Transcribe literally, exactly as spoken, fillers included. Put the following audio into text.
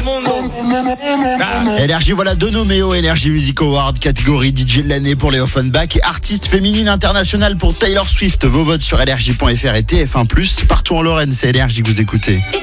Énergie, voilà deux nommés au Energy Music Award, catégorie D J de l'année pour Léo Offenbach et artiste féminine internationale pour Taylor Swift. Vos votes sur énergie point f r et T F un plus. Partout en Lorraine, c'est Énergie que vous écoutez.